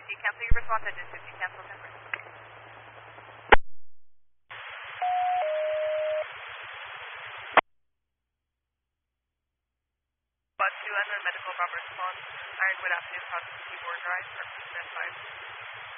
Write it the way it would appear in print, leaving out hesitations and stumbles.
cancel your response engine 50, cancel 10%. Bus 2 and then medical bomb response, Ironwood Avenue, South Seaboard Drive, represent 5.